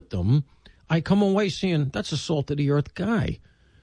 with them, I come away saying that's a salt of the earth guy.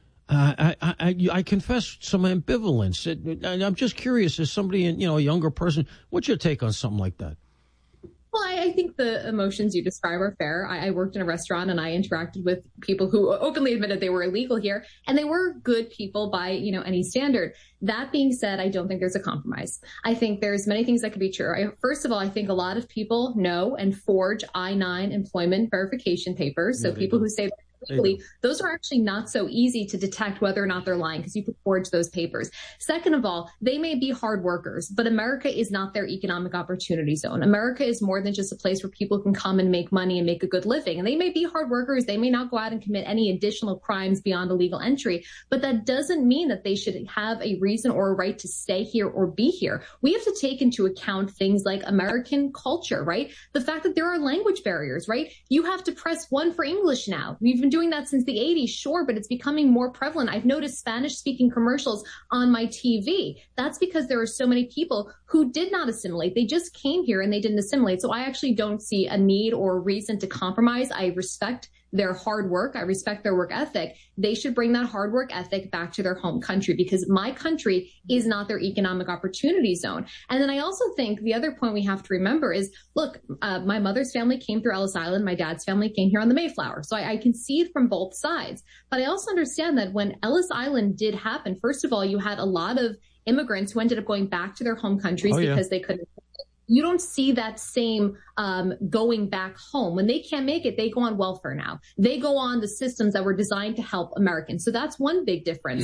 I confess some ambivalence. I'm just curious, as somebody, a younger person, what's your take on something like that? Well, I think the emotions you describe are fair. I worked in a restaurant and I interacted with people who openly admitted they were illegal here, and they were good people by, any standard. That being said, I don't think there's a compromise. I think there's many things that could be true. First of all, I think a lot of people know and forge I-9 employment verification papers. So people who say legally, those are actually not so easy to detect whether or not they're lying because you could forge those papers. Second of all, they may be hard workers, but America is not their economic opportunity zone. America is more than just a place where people can come and make money and make a good living. And they may be hard workers. They may not go out and commit any additional crimes beyond illegal entry, but that doesn't mean that they should have a reason or a right to stay here or be here. We have to take into account things like American culture, right? The fact that there are language barriers, right? You have to press 1 for English now. We've been doing that since the 80s, sure, but it's becoming more prevalent. I've noticed Spanish-speaking commercials on my TV. That's because there are so many people who did not assimilate. They just came here and they didn't assimilate. So I actually don't see a need or a reason to compromise. I respect their hard work. I respect their work ethic. They should bring that hard work ethic back to their home country because my country is not their economic opportunity zone. And then I also think the other point we have to remember is, look, my mother's family came through Ellis Island. My dad's family came here on the Mayflower. So I can see it from both sides. But I also understand that when Ellis Island did happen, first of all, you had a lot of immigrants who ended up going back to their home countries because they couldn't. You don't see that same going back home. When they can't make it, they go on welfare now. They go on the systems that were designed to help Americans. So that's one big difference.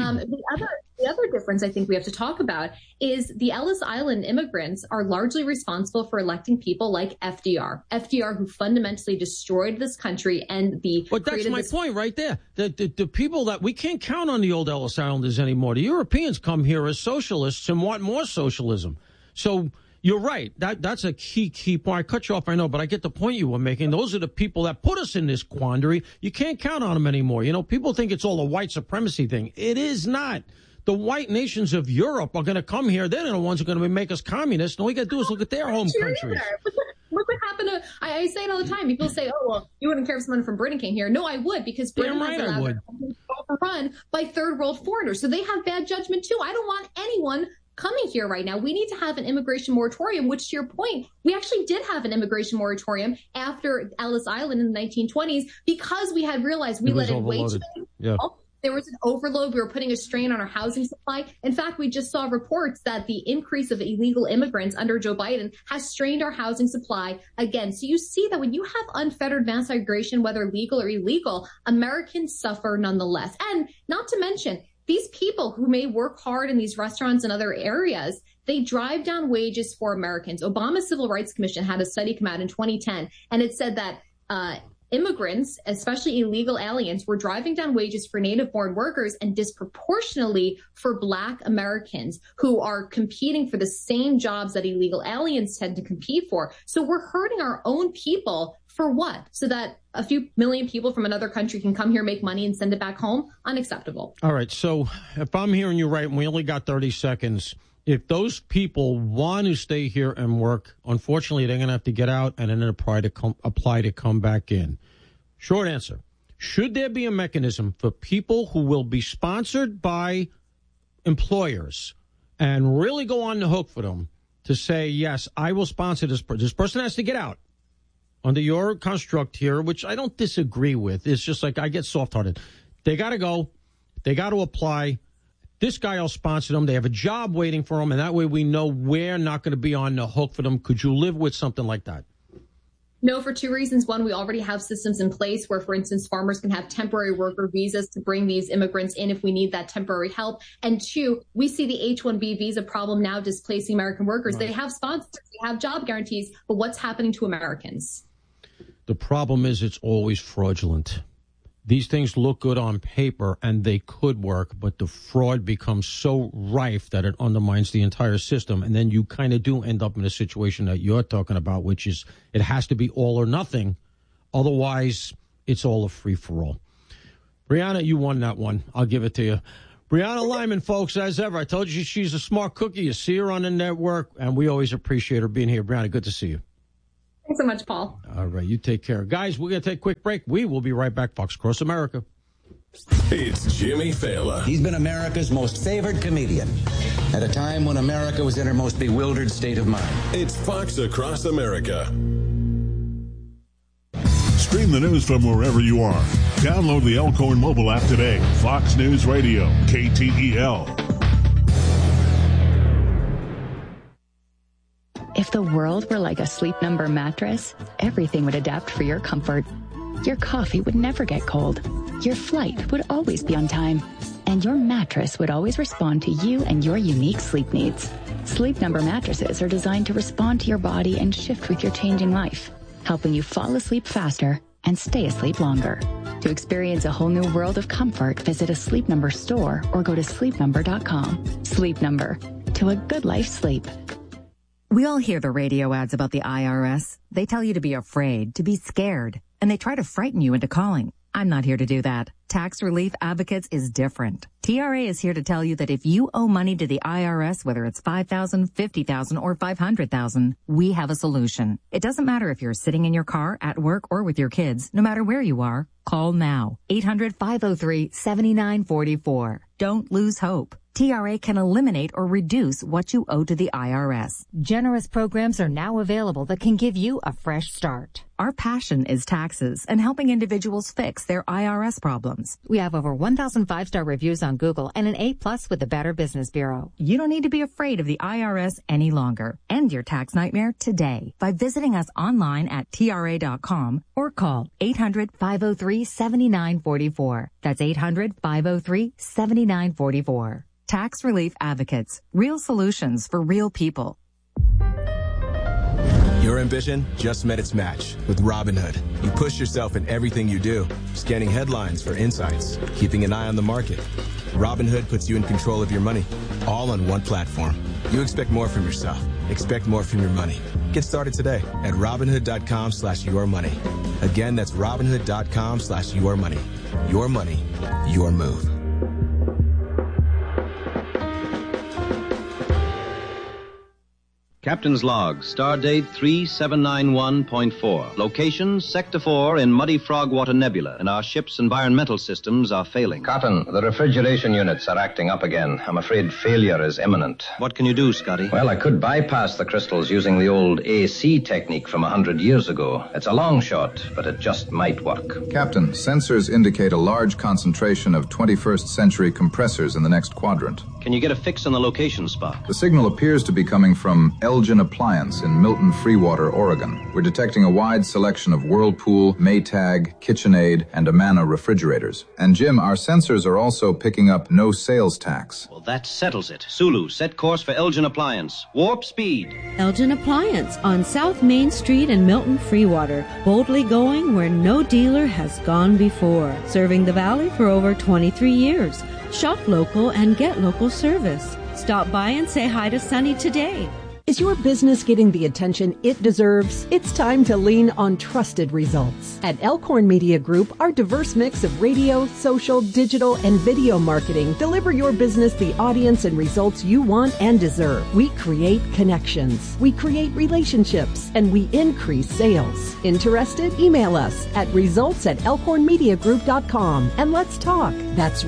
The other difference I think we have to talk about is the Ellis Island immigrants are largely responsible for electing people like FDR. FDR, who fundamentally destroyed this country and But that's my point right there. The people that we can't count on the old Ellis Islanders anymore. The Europeans come here as socialists and want more socialism. So you're right. That's a key point. I cut you off, I know, but I get the point you were making. Those are the people that put us in this quandary. You can't count on them anymore. People think it's all a white supremacy thing. It is not. The white nations of Europe are going to come here. They're the ones who are going to make us communists. And all you got to do is look at their home countries. Look what happened to, I say it all the time. People say, oh, well, you wouldn't care if someone from Britain came here. No, I would, because Britain has allowed run by third world foreigners. So they have bad judgment too. I don't want anyone coming here right now. We need to have an immigration moratorium, which, to your point, we actually did have an immigration moratorium after Ellis Island in the 1920s because we had realized we let in way too many people. There was an overload. We were putting a strain on our housing supply. In fact, we just saw reports that the increase of illegal immigrants under Joe Biden has strained our housing supply again. So you see that when you have unfettered mass migration, whether legal or illegal, Americans suffer nonetheless. And not to mention, these people who may work hard in these restaurants and other areas, they drive down wages for Americans. Obama's Civil Rights Commission had a study come out in 2010, and it said that immigrants, especially illegal aliens, were driving down wages for native-born workers and disproportionately for Black Americans who are competing for the same jobs that illegal aliens tend to compete for. So we're hurting our own people for what? So that a few million people from another country can come here, make money, and send it back home? Unacceptable. All right. So if I'm hearing you right, and we only got 30 seconds, if those people want to stay here and work, unfortunately, they're going to have to get out and then apply to come back in. Short answer. Should there be a mechanism for people who will be sponsored by employers and really go on the hook for them to say, yes, I will sponsor this person. This person has to get out under your construct here, which I don't disagree with. It's just like I get soft-hearted. They got to go. They got to apply. This guy will sponsor them. They have a job waiting for them, and that way we know we're not going to be on the hook for them. Could you live with something like that? No, for two reasons. One, we already have systems in place where, for instance, farmers can have temporary worker visas to bring these immigrants in if we need that temporary help. And two, we see the H-1B visa problem now displacing American workers. Right. They have sponsors, they have job guarantees, but what's happening to Americans? The problem is it's always fraudulent. These things look good on paper, and they could work, but the fraud becomes so rife that it undermines the entire system. And then you kind of do end up in a situation that you're talking about, which is it has to be all or nothing. Otherwise, it's all a free-for-all. Brianna, you won that one. I'll give it to you. Brianna Lyman, folks, as ever, I told you she's a smart cookie. You see her on the network, and we always appreciate her being here. Brianna, good to see you. Thanks so much, Paul. All right, you take care. Guys, we're going to take a quick break. We will be right back. Fox Across America. It's Jimmy Fallon. He's been America's most favored comedian at a time when America was in her most bewildered state of mind. It's Fox Across America. Stream the news from wherever you are. Download the Elkhorn mobile app today. Fox News Radio, KTEL. If the world were like a Sleep Number mattress, everything would adapt for your comfort. Your coffee would never get cold. Your flight would always be on time. And your mattress would always respond to you and your unique sleep needs. Sleep Number mattresses are designed to respond to your body and shift with your changing life, helping you fall asleep faster and stay asleep longer. To experience a whole new world of comfort, visit a Sleep Number store or go to sleepnumber.com. Sleep Number. To a good life sleep. We all hear the radio ads about the IRS. They tell you to be afraid, to be scared, and they try to frighten you into calling. I'm not here to do that. Tax Relief Advocates is different. TRA is here to tell you that if you owe money to the IRS, whether it's $5,000, $50,000, or $500,000, we have a solution. It doesn't matter if you're sitting in your car, at work, or with your kids. No matter where you are, call now. 800-503-7944. Don't lose hope. TRA can eliminate or reduce what you owe to the IRS. Generous programs are now available that can give you a fresh start. Our passion is taxes and helping individuals fix their IRS problems. We have over 1,000 5-star reviews on Google and an A+ with the Better Business Bureau. You don't need to be afraid of the IRS any longer. End your tax nightmare today by visiting us online at TRA.com or call 800-503-7944. That's 800-503-7944. Tax Relief Advocates. Real solutions for real people. Your ambition just met its match with Robinhood. You push yourself in everything you do, scanning headlines for insights, keeping an eye on the market. Robinhood puts you in control of your money, all on one platform. You expect more from yourself. Expect more from your money. Get started today at Robinhood.com/yourmoney. Again, that's Robinhood.com/yourmoney. Your money, your move. Captain's log, stardate 3791.4. Location, Sector 4 in Muddy Frogwater Nebula, and our ship's environmental systems are failing. Cotton, the refrigeration units are acting up again. I'm afraid failure is imminent. What can you do, Scotty? Well, I could bypass the crystals using the old AC technique from 100 years ago. It's a long shot, but it just might work. Captain, sensors indicate a large concentration of 21st century compressors in the next quadrant. Can you get a fix on the location spot? The signal appears to be coming from Elgin Appliance in Milton Freewater, Oregon. We're detecting a wide selection of Whirlpool, Maytag, KitchenAid, and Amana refrigerators. And Jim, our sensors are also picking up no sales tax. Well, that settles it. Sulu, set course for Elgin Appliance. Warp speed. Elgin Appliance on South Main Street in Milton Freewater. Boldly going where no dealer has gone before. Serving the Valley for over 23 years. Shop local and get local service. Stop by and say hi to Sunny today. Is your business getting the attention it deserves? It's time to lean on trusted results. At Elkhorn Media Group, our diverse mix of radio, social, digital, and video marketing deliver your business the audience and results you want and deserve. We create connections, we create relationships, and we increase sales. Interested? Email us at results@elkhornmediagroup.com and let's talk. That's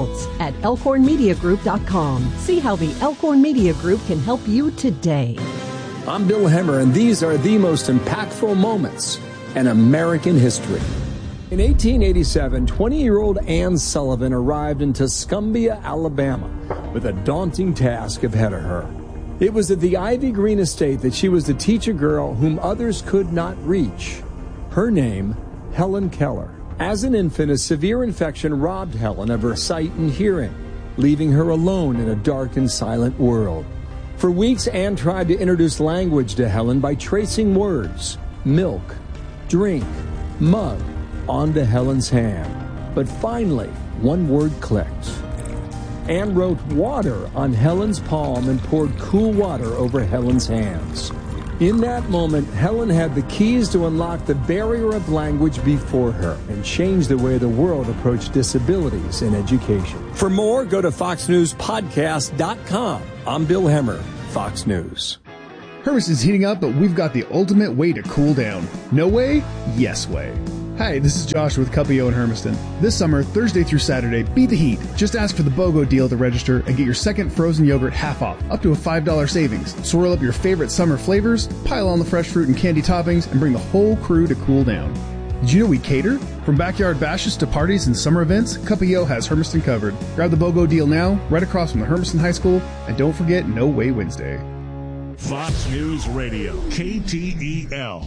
results@elkhornmediagroup.com. See how the Elkhorn Media Group can help you today. I'm Bill Hemmer, and these are the most impactful moments in American history. In 1887, 20-year-old Anne Sullivan arrived in Tuscumbia, Alabama, with a daunting task ahead of her. It was at the Ivy Green estate that she was to teach a girl whom others could not reach. Her name, Helen Keller. As an infant, a severe infection robbed Helen of her sight and hearing, leaving her alone in a dark and silent world. For weeks, Anne tried to introduce language to Helen by tracing words, milk, drink, mug, onto Helen's hand. But finally, one word clicked. Anne wrote water on Helen's palm and poured cool water over Helen's hands. In that moment, Helen had the keys to unlock the barrier of language before her and change the way the world approached disabilities in education. For more, go to foxnewspodcast.com. I'm Bill Hemmer, Fox News. Hermiston's heating up, but we've got the ultimate way to cool down. No way? Yes way. Hi, this is Josh with Cuppio in Hermiston. This summer, Thursday through Saturday, beat the heat. Just ask for the BOGO deal to register and get your second frozen yogurt half off, up to a $5 savings. Swirl up your favorite summer flavors, pile on the fresh fruit and candy toppings, and bring the whole crew to cool down. Did you know we cater? From backyard bashes to parties and summer events, Cuppio has Hermiston covered. Grab the BOGO deal now, right across from the Hermiston High School, and don't forget No Way Wednesday. Fox News Radio, KTEL.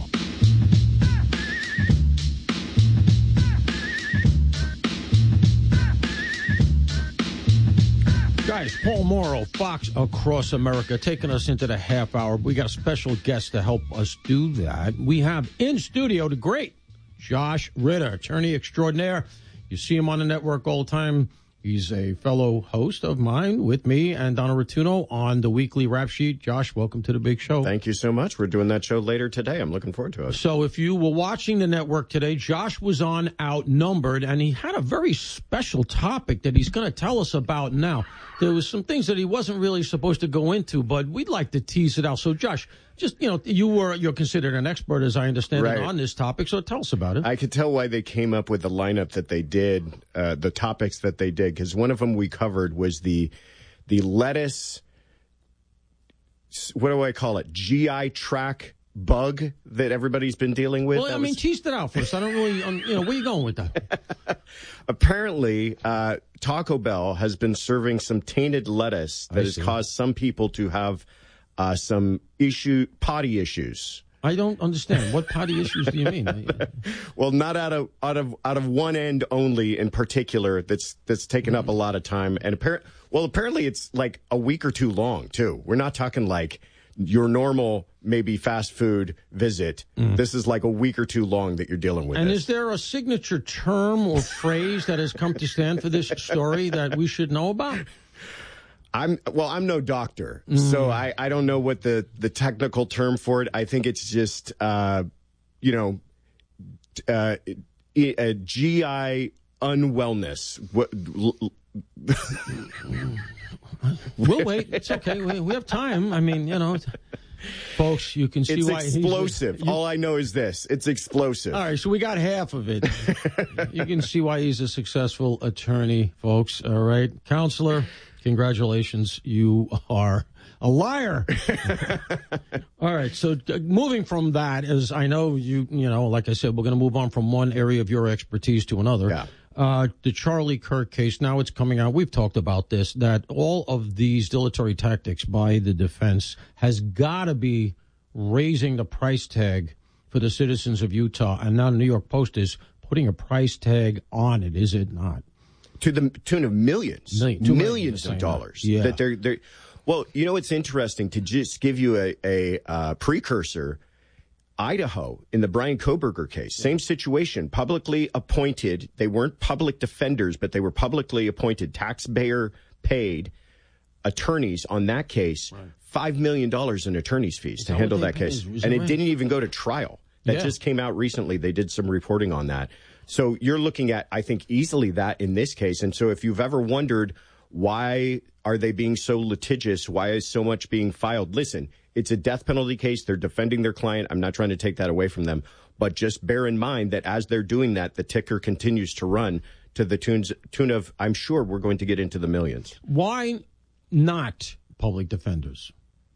Guys, Paul Morrow, Fox Across America, taking us into the half hour. We got a special guest to help us do that. We have in studio the great Josh Ritter, attorney extraordinaire. You see him on the network all the time. He's a fellow host of mine with me and Donna Rotuno on the weekly Rap Sheet. Josh, welcome to the big show. Thank you so much. We're doing that show later today. I'm looking forward to it. So if you were watching the network today, Josh was on Outnumbered, and he had a very special topic that he's going to tell us about now. There was some things that he wasn't really supposed to go into, but we'd like to tease it out. So, Josh, just, you're considered an expert, as I understand it, on this topic, so tell us about it. I could tell why they came up with the lineup that they did, the topics that they did, because one of them we covered was the lettuce, what do I call it, GI tract bug that everybody's been dealing with. Well, tease it out for us. I don't really, where are you going with that? Apparently, Taco Bell has been serving some tainted lettuce that has caused some people to have some potty issues. I don't understand. What potty issues do you mean? Well, not out of one end only in particular. That's taken up a lot of time, and apparently it's like a week or two long too. We're not talking like your normal maybe fast food visit. This is like a week or two long that you're dealing with. And is there a signature term or phrase that has come to stand for this story that we should know about? I'm no doctor, so I don't know what the technical term for it. I think it's just a GI unwellness. We'll wait. It's okay. We have time. Folks, you can see it's why explosive. All I know is this: it's explosive. All right, so we got half of it. You can see why he's a successful attorney, folks. All right, counselor, congratulations, you are a liar. All right, so moving from that, as I know like I said, we're going to move on from one area of your expertise to another. Yeah. The Charlie Kirk case, now it's coming out. We've talked about this, that all of these dilatory tactics by the defense has got to be raising the price tag for the citizens of Utah. And now the New York Post is putting a price tag on it, is it not? To the tune of millions of dollars. Yeah. That they're well, it's interesting to just give you a precursor. Idaho, in the Brian Kohberger case, same situation, publicly appointed. They weren't public defenders, but they were publicly appointed, taxpayer-paid attorneys on that case, $5 million in attorney's fees to handle that case. And it didn't even go to trial. That just came out recently. They did some reporting on that. So you're looking at, I think, easily that in this case. And so if you've ever wondered why are they being so litigious, why is so much being filed, listen, it's a death penalty case. They're defending their client. I'm not trying to take that away from them. But just bear in mind that as they're doing that, the ticker continues to run to the tune of, I'm sure we're going to get into the millions. Why not public defenders?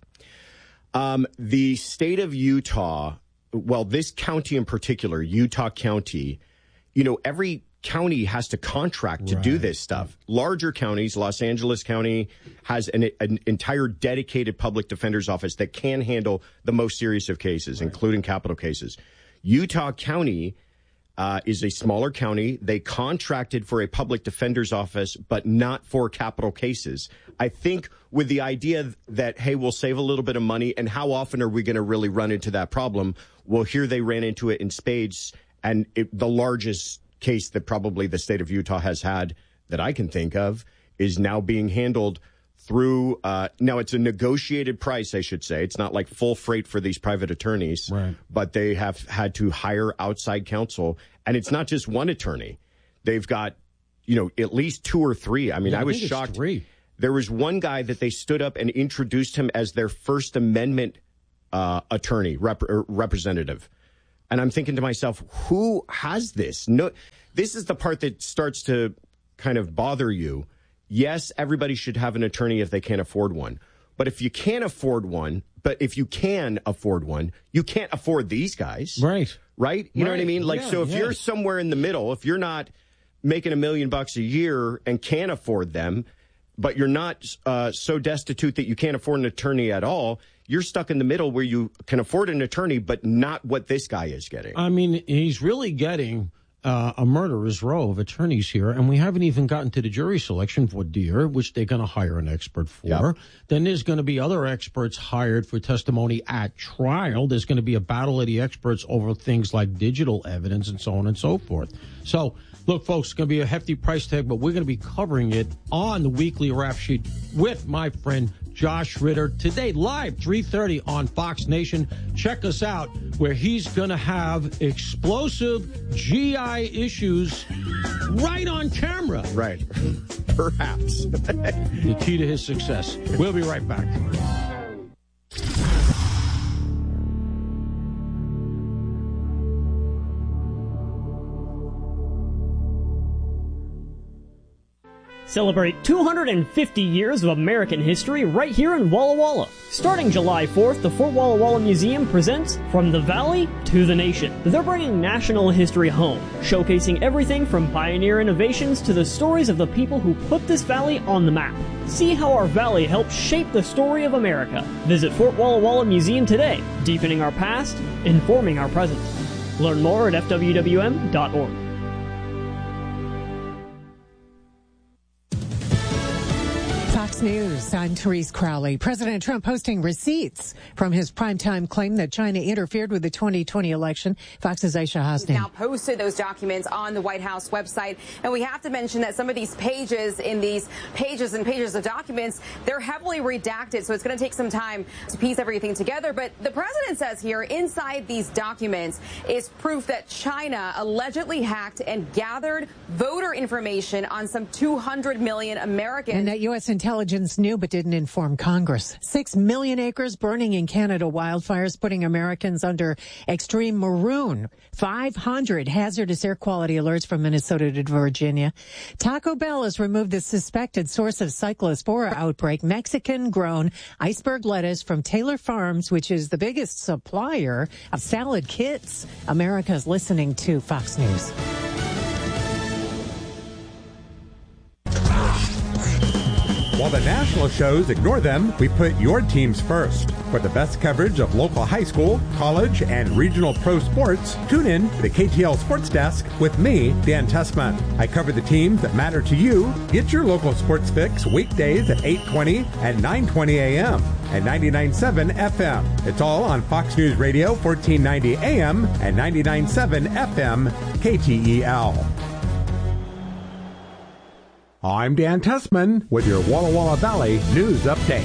The state of Utah, well, this county in particular, Utah County, every county has to contract to do this stuff. Larger counties, Los Angeles County has an entire dedicated public defender's office that can handle the most serious of cases, including capital cases. Utah County is a smaller county. They contracted for a public defender's office, but not for capital cases. I think with the idea that, hey, we'll save a little bit of money, and how often are we going to really run into that problem? Well, here they ran into it in spades, and the largest case that probably the state of Utah has had that I can think of is now being handled through, now it's a negotiated price, I should say. It's not like full freight for these private attorneys, but they have had to hire outside counsel. And it's not just one attorney. They've got, at least two or three. I mean, I was shocked. There was one guy that they stood up and introduced him as their First Amendment attorney, representative. And I'm thinking to myself, who has this? No, this is the part that starts to kind of bother you. Yes, everybody should have an attorney if they can't afford one. But if you can't afford one, if you can afford one, you can't afford these guys. Right. Right? You know what I mean? Like, so if you're somewhere in the middle, if you're not making $1 million a year and can't afford them, but you're not so destitute that you can't afford an attorney at all, you're stuck in the middle where you can afford an attorney, but not what this guy is getting. I mean, he's really getting a murderer's row of attorneys here, and we haven't even gotten to the jury selection for Deere, which they're going to hire an expert for. Yep. Then there's going to be other experts hired for testimony at trial. There's going to be a battle of the experts over things like digital evidence and so on and so forth. So, look, folks, it's going to be a hefty price tag, but we're going to be covering it on the weekly rap sheet with my friend Josh Ritter today, live 3:30 on Fox Nation. Check us out where he's going to have explosive GI issues right on camera. Right. Perhaps. The key to his success. We'll be right back. Celebrate 250 years of American history right here in Walla Walla. Starting July 4th, the Fort Walla Walla Museum presents From the Valley to the Nation. They're bringing national history home, showcasing everything from pioneer innovations to the stories of the people who put this valley on the map. See how our valley helped shape the story of America. Visit Fort Walla Walla Museum today, deepening our past, informing our present. Learn more at fwwm.org. Fox News, I'm Therese Crowley. President Trump posting receipts from his primetime claim that China interfered with the 2020 election. Fox's Aisha Hasni. Now posted those documents on the White House website. And we have to mention that some of these pages in these pages and pages of documents, they're heavily redacted. So it's going to take some time to piece everything together. But the president says here inside these documents is proof that China allegedly hacked and gathered voter information on some 200 million Americans. And that U.S. intelligence knew but didn't inform Congress. 6 million acres burning in Canada, wildfires putting Americans under extreme maroon. 500 hazardous air quality alerts from Minnesota to Virginia. Taco Bell has removed the suspected source of cyclospora outbreak, Mexican-grown iceberg lettuce from Taylor Farms, which is the biggest supplier of salad kits. America's listening to Fox News. While the national shows ignore them, we put your teams first. For the best coverage of local high school, college, and regional pro sports, tune in to the KTL Sports Desk with me, Dan Tessman. I cover the teams that matter to you. Get your local sports fix weekdays at 8:20 and 9:20 a.m. and 99.7 FM. It's all on Fox News Radio, 1490 AM and 99.7 FM, KTEL. I'm Dan Tessman with your Walla Walla Valley News Update.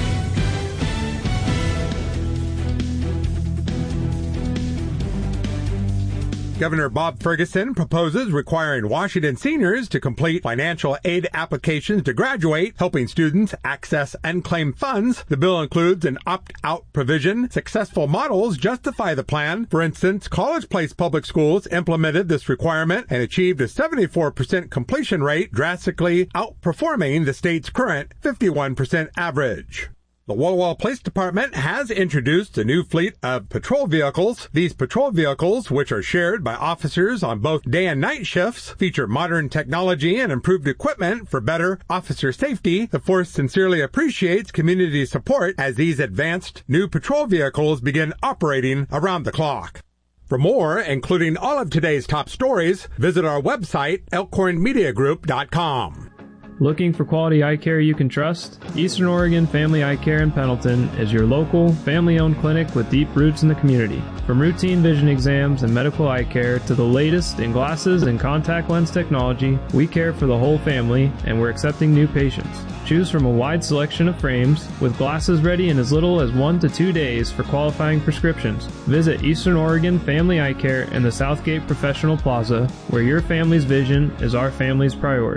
Governor Bob Ferguson proposes requiring Washington seniors to complete financial aid applications to graduate, helping students access and claim funds. The bill includes an opt-out provision. Successful models justify the plan. For instance, College Place Public Schools implemented this requirement and achieved a 74% completion rate, drastically outperforming the state's current 51% average. The Walla Walla Police Department has introduced a new fleet of patrol vehicles. These patrol vehicles, which are shared by officers on both day and night shifts, feature modern technology and improved equipment for better officer safety. The force sincerely appreciates community support as these advanced new patrol vehicles begin operating around the clock. For more, including all of today's top stories, visit our website, elkhornmediagroup.com. Looking for quality eye care you can trust? Eastern Oregon Family Eye Care in Pendleton is your local, family-owned clinic with deep roots in the community. From routine vision exams and medical eye care to the latest in glasses and contact lens technology, we care for the whole family, and we're accepting new patients. Choose from a wide selection of frames, with glasses ready in as little as 1 to 2 days for qualifying prescriptions. Visit Eastern Oregon Family Eye Care in the Southgate Professional Plaza, where your family's vision is our family's priority.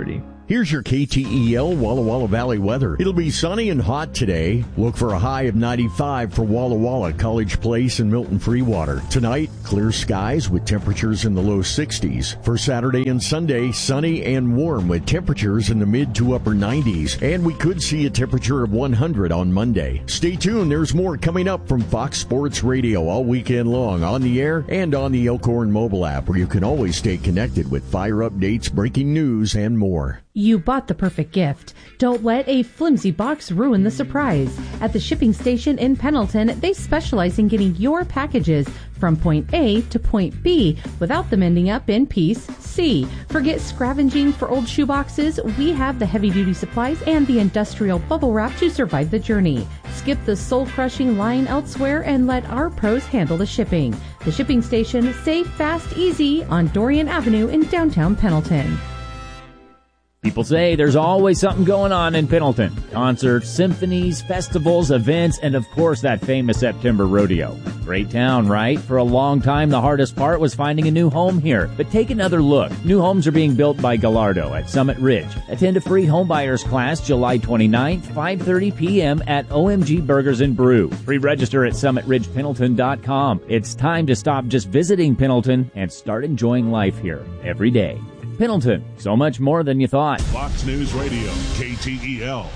Here's your KTEL Walla Walla Valley weather. It'll be sunny and hot today. Look for a high of 95 for Walla Walla, College Place, and Milton Freewater. Tonight, clear skies with temperatures in the low 60s. For Saturday and Sunday, sunny and warm with temperatures in the mid to upper 90s. And we could see a temperature of 100 on Monday. Stay tuned. There's more coming up from Fox Sports Radio all weekend long on the air and on the Elkhorn mobile app, where you can always stay connected with fire updates, breaking news, and more. You bought the perfect gift. Don't let a flimsy box ruin the surprise. At the shipping station in Pendleton, they specialize in getting your packages from point A to point B without them ending up in piece C. Forget scavenging for old shoeboxes. We have the heavy-duty supplies and the industrial bubble wrap to survive the journey. Skip the soul-crushing line elsewhere and let our pros handle the shipping. The shipping station, safe, fast, easy on Dorian Avenue in downtown Pendleton. People say there's always something going on in Pendleton. Concerts, symphonies, festivals, events, and of course that famous September rodeo. Great town, right? For a long time, the hardest part was finding a new home here. But take another look. New homes are being built by Gallardo at Summit Ridge. Attend a free homebuyers class July 29th, 5:30 p.m. at OMG Burgers and Brew. Pre-register at summitridgependleton.com. It's time to stop just visiting Pendleton and start enjoying life here every day. Pendleton, so much more than you thought. Fox News Radio, KTEL.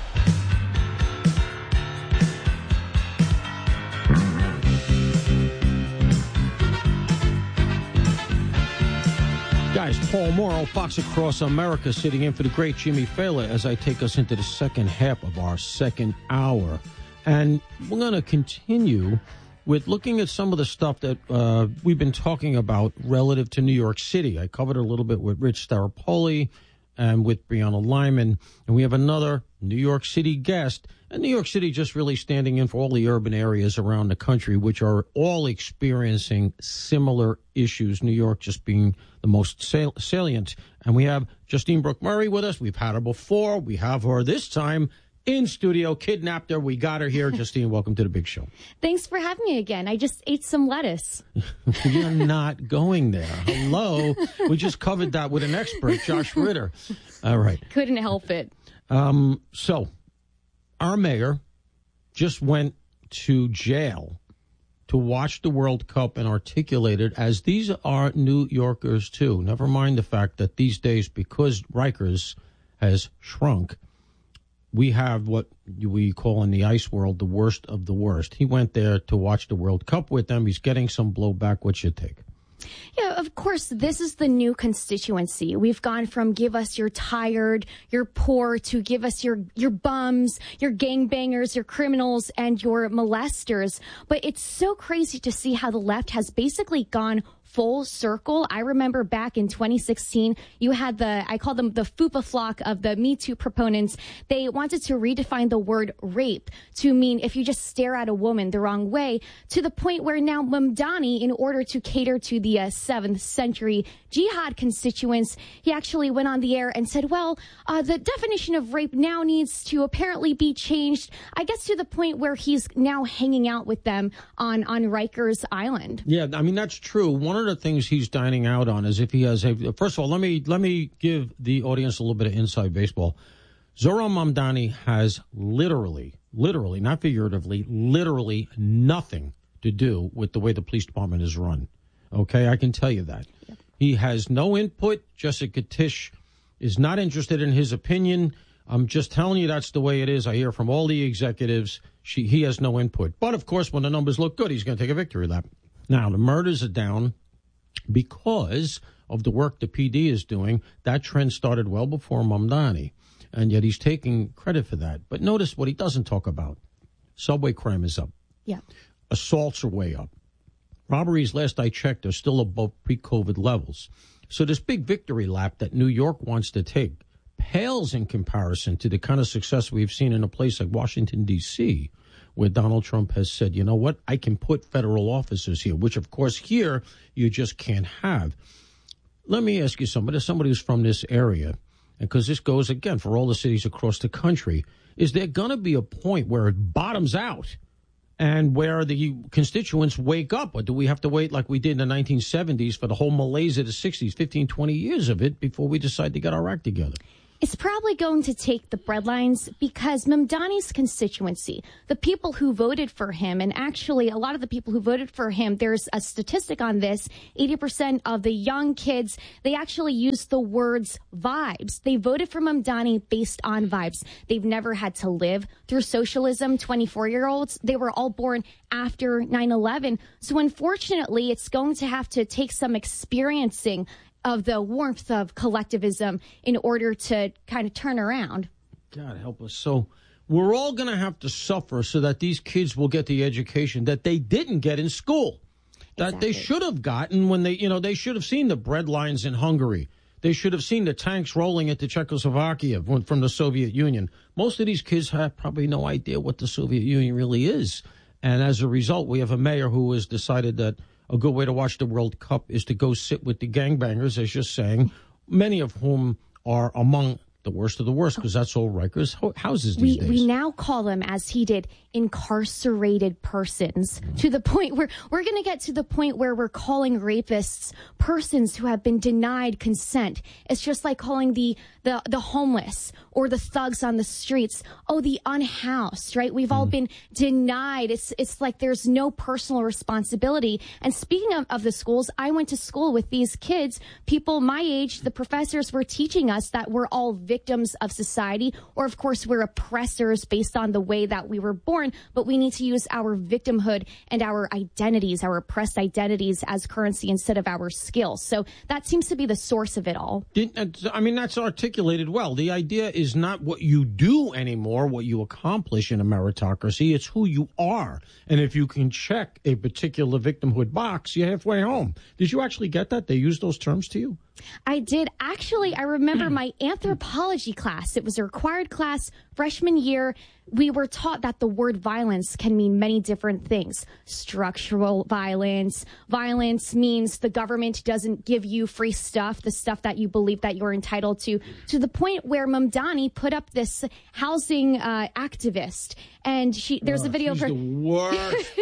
Guys, Paul Morrow, Fox Across America, sitting in for the great Jimmy Fela as I take us into the second half of our second hour. And we're going to continue with looking at some of the stuff that we've been talking about relative to New York City. I covered a little bit with Rich Staropoli and with Brianna Lyman. And we have another New York City guest. And New York City just really standing in for all the urban areas around the country, which are all experiencing similar issues, New York just being the most salient. And we have Justine Brooke Murray with us. We've had her before. We have her this time in studio, kidnapped her. We got her here. Justine, welcome to the big show. Thanks for having me again. I just ate some lettuce. You're not going there. Hello. We just covered that with an expert, Josh Ritter. All right. Couldn't help it. So our mayor just went to jail to watch the World Cup and articulated, as these are New Yorkers too. Never mind the fact that these days, because Rikers has shrunk, we have what we call in the ice world the worst of the worst. He went there to watch the World Cup with them. He's getting some blowback. What's your take? Yeah, of course, this is the new constituency. We've gone from give us your tired, your poor, to give us your bums, your gangbangers, your criminals, and your molesters. But it's so crazy to see how the left has basically gone full circle. I remember back in 2016, you had I call them the FUPA flock of the Me Too proponents. They wanted to redefine the word rape to mean if you just stare at a woman the wrong way, to the point where now Mamdani, in order to cater to the 7th century jihad constituents, he actually went on the air and said, well, the definition of rape now needs to apparently be changed, I guess, to the point where he's now hanging out with them on Rikers Island. Yeah, I mean, that's true. One of the things he's dining out on is if he has first of all, let me give the audience a little bit of inside baseball. Zohran Mamdani has literally, not figuratively, literally nothing to do with the way the police department is run. Okay, I can tell you that. Yep. He has no input. Jessica Tisch is not interested in his opinion. I'm just telling you that's the way it is. I hear from all the executives. He has no input. But, of course, when the numbers look good, he's going to take a victory lap. Now, the murders are down because of the work the PD is doing. That trend started well before Mamdani, and yet he's taking credit for that. But notice what he doesn't talk about. Subway crime is up. Yeah. Assaults are way up. Robberies, last I checked, are still above pre-COVID levels. So this big victory lap that New York wants to take pales in comparison to the kind of success we've seen in a place like Washington, D.C., where Donald Trump has said, you know what, I can put federal officers here, which, of course, here you just can't have. Let me ask you somebody who's from this area, because this goes, again, for all the cities across the country, is there going to be a point where it bottoms out and where the constituents wake up? Or do we have to wait like we did in the 1970s for the whole malaise of the 60s, 15, 20 years of it before we decide to get our act together? It's probably going to take the breadlines because Mamdani's constituency, the people who voted for him, and actually a lot of the people who voted for him, there's a statistic on this, 80% of the young kids, they actually use the words vibes. They voted for Mamdani based on vibes. They've never had to live through socialism. 24-year-olds, they were all born after 9/11. So unfortunately, it's going to have to take some experiencing of the warmth of collectivism in order to kind of turn around. God help us. So we're all going to have to suffer so that these kids will get the education that they didn't get in school, that they should have gotten when they should have seen the bread lines in Hungary. They should have seen the tanks rolling into Czechoslovakia from the Soviet Union. Most of these kids have probably no idea what the Soviet Union really is. And as a result, we have a mayor who has decided that a good way to watch the World Cup is to go sit with the gangbangers, as you're saying, many of whom are among the worst of the worst, because that's all Rikers houses these days. We now call them, as he did, incarcerated persons, to the point where we're going to get to the point where we're calling rapists persons who have been denied consent. It's just like calling the homeless or the thugs on the streets, the unhoused, right? We've all been denied. It's like there's no personal responsibility. And speaking of the schools, I went to school with these kids, people my age. The professors were teaching us that we're all victims of society, or of course we're oppressors based on the way that we were born, but we need to use our victimhood and our identities, our oppressed identities, as currency instead of our skills. So that seems to be the source of it all. I mean, that's articulated well. The idea is not what you do anymore, what you accomplish in a meritocracy. It's who you are. And if you can check a particular victimhood box, you're halfway home. Did you actually get that? They used those terms to you? I did. Actually, I remember my anthropology class. It was a required class freshman year. We were taught that the word violence can mean many different things. Structural violence. Violence means the government doesn't give you free stuff, the stuff that you believe that you're entitled to the point where Mamdani put up this housing activist. And there's a video of her. The worst.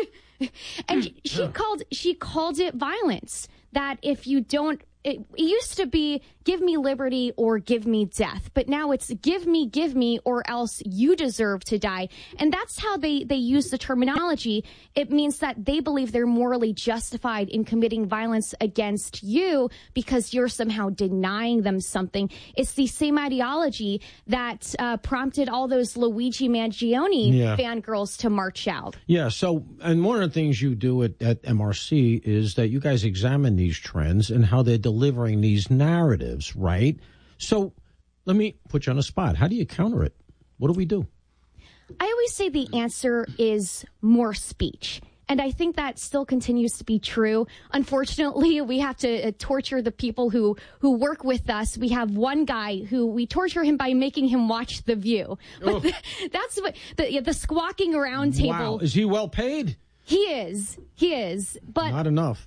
And she called it violence. That if you don't, it used to be give me liberty or give me death, but now it's give me or else you deserve to die. And that's how they use the terminology. It means that they believe they're morally justified in committing violence against you because you're somehow denying them something. It's the same ideology that prompted all those Luigi Mangione fangirls to march out. Yeah. So, and one of the things you do at MRC is that you guys examine these trends and how they're delivering these narratives, right? So let me put you on the spot. How do you counter it? What do we do? I always say the answer is more speech. And I think that still continues to be true. Unfortunately, we have to torture the people who work with us. We have one guy who we torture him by making him watch The View. But that's what the squawking around table. Wow. Is he well paid? He is. But not enough.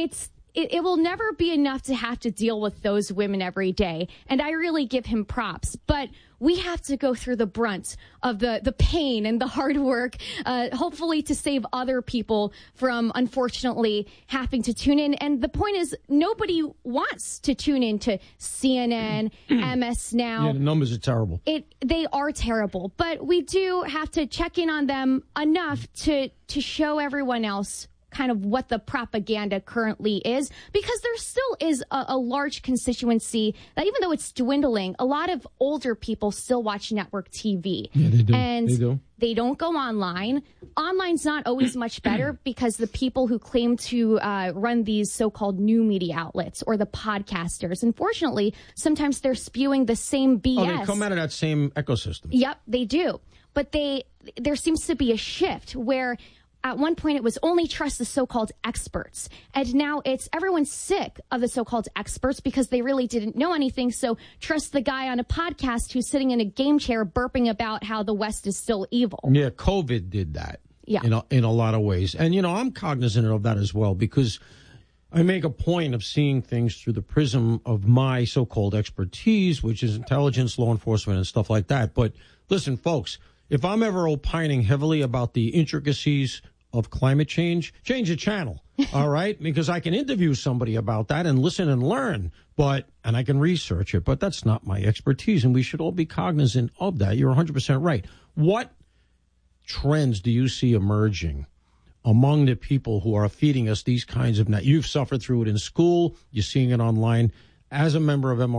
It will never be enough to have to deal with those women every day. And I really give him props. But we have to go through the brunt of the pain and the hard work, hopefully to save other people from, unfortunately, having to tune in. And the point is, nobody wants to tune in to CNN, MS Now. Yeah, the numbers are terrible. They are terrible. But we do have to check in on them enough to show everyone else kind of what the propaganda currently is, because there still is a large constituency that, even though it's dwindling, a lot of older people still watch network TV. Yeah, they do. And they don't go online. Online's not always much better because the people who claim to run these so-called new media outlets or the podcasters, unfortunately, sometimes they're spewing the same BS. Oh, they come out of that same ecosystem. Yep, they do. But there seems to be a shift where at one point, it was only trust the so-called experts. And now it's everyone's sick of the so-called experts because they really didn't know anything. So trust the guy on a podcast who's sitting in a game chair burping about how the West is still evil. Yeah, COVID did that. Yeah. In a lot of ways. And, I'm cognizant of that as well because I make a point of seeing things through the prism of my so-called expertise, which is intelligence, law enforcement, and stuff like that. But listen, folks, if I'm ever opining heavily about the intricacies of climate change the channel. all right? Because I can interview somebody about that and listen and learn, and I can research it, but that's not my expertise, and we should all be cognizant of that. You're 100% right. What trends do you see emerging among the people who are feeding us these kinds of... You've suffered through it in school. You're seeing it online. As a member of MR